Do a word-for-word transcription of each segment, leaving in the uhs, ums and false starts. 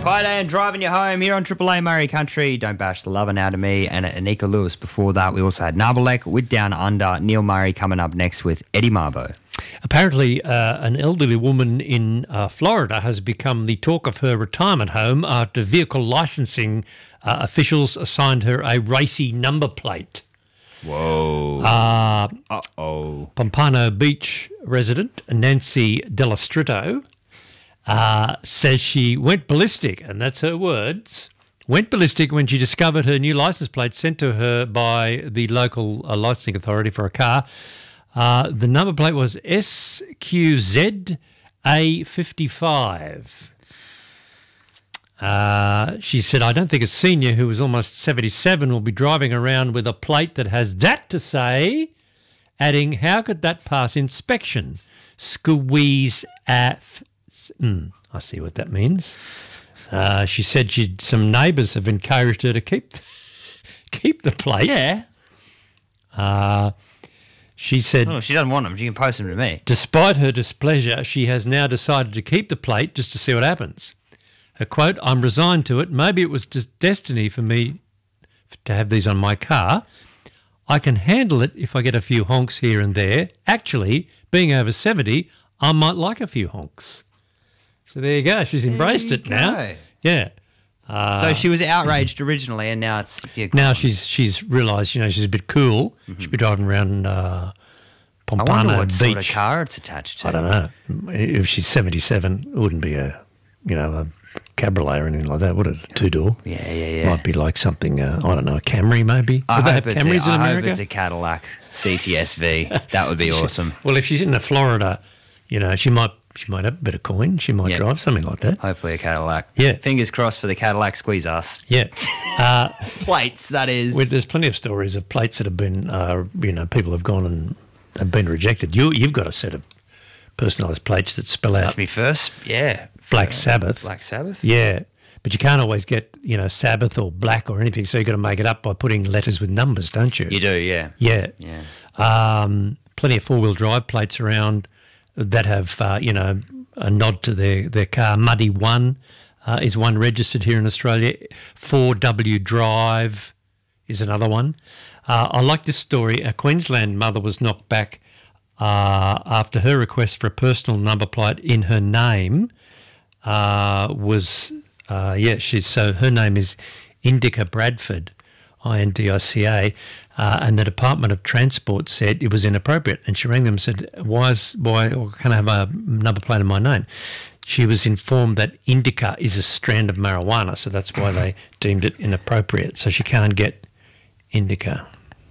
Friday and driving you home here on Triple A Murray Country. Don't bash the loving out of me and Anika Lewis. Before that, we also had Narbalek with Down Under. Neil Murray coming up next with Eddie Marbo. Apparently, uh, an elderly woman in uh, Florida has become the talk of her retirement home after vehicle licensing uh, officials assigned her a racy number plate. Whoa. Uh, Uh-oh. Pompano Beach resident Nancy Delastrito uh, says she went ballistic, and that's her words, went ballistic when she discovered her new license plate sent to her by the local uh, licensing authority for a car. Uh, the number plate was S Q Z A fifty-five. Uh, she said, I don't think a senior who is almost seventy-seven will be driving around with a plate that has that to say, adding, how could that pass inspection? Squeeze at... Mm, I see what that means. Uh, she said she'd, some neighbours have encouraged her to keep keep the plate. Yeah. Uh, she said... Oh, if she doesn't want them, she can post them to me. Despite her displeasure, she has now decided to keep the plate just to see what happens. Her quote, I'm resigned to it. Maybe it was just destiny for me to have these on my car. I can handle it if I get a few honks here and there. Actually, being over seventy, I might like a few honks. So there you go. She's embraced it now. go. Yeah. Uh, So she was outraged originally, and now it's... Yeah, now she's she's realised, you know, she's a bit cool. Mm-hmm. She'll be driving around uh, I Pompano wonder what Beach. sort of car it's attached to. I don't know. If she's seventy-seven, it wouldn't be a, you know, a cabriolet or anything like that, would it? A two-door. Yeah, yeah, yeah. Might be like something, uh, I don't know, a Camry maybe. I Do they hope have it's Camrys a, in I America? hope it's a Cadillac C T S V. That would be awesome. Well, if she's in the Florida, you know, she might she might have a bit of coin. She might Yeah. drive something like that. Hopefully a Cadillac. Yeah. Fingers crossed for the Cadillac squeeze us. Yeah. Uh, Plates, that is. With, there's plenty of stories of plates that have been, uh, you know, people have gone and have been rejected. You, you've got a set of personalised plates that spell out That's me first. Yeah. Black Uh, Sabbath. Black Sabbath? Yeah. But you can't always get, you know, Sabbath or black or anything, so you've got to make it up by putting letters with numbers, don't you? You do, yeah. Yeah. Yeah. Um, plenty of four-wheel drive plates around that have, uh, you know, a nod to their, their car. Muddy One uh, is one registered here in Australia. four W Drive is another one. Uh, I like this story. A Queensland mother was knocked back uh, after her request for a personal number plate in her name uh, was, uh, yeah, she's, so her name is Indica Bradford, I N D I C A, uh, and the Department of Transport said it was inappropriate. And she rang them and said, why, is, why can I have a number plate in my name? She was informed that indica is a strand of marijuana, so that's why they deemed it inappropriate. So she can't get indica.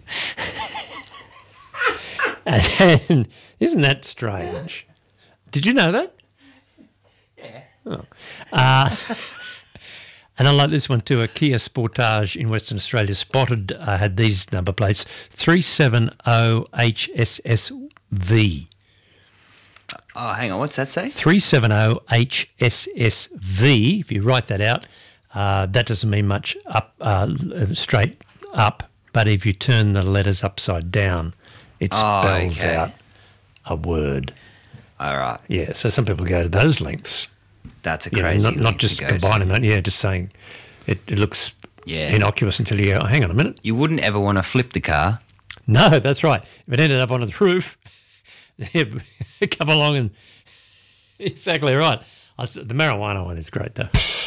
And isn't that strange? Did you know that? Yeah. Oh. Uh, and I like this one too. A Kia Sportage in Western Australia spotted, uh, had these number plates, three seven zero H S S V. Oh, hang on. What's that say? three seven zero H S S V. If you write that out, uh, that doesn't mean much up, uh, straight up, but if you turn the letters upside down, it Oh, spells okay. out a word. All right. Yeah, so some people go to those lengths. That's a You know, crazy not, not length to just go combining to. that, yeah, just saying it, it looks Yeah. innocuous until you go, oh, hang on a minute. You wouldn't ever want to flip the car. No, that's right. If it ended up on its roof, come along and exactly right. I s- The marijuana one is great though.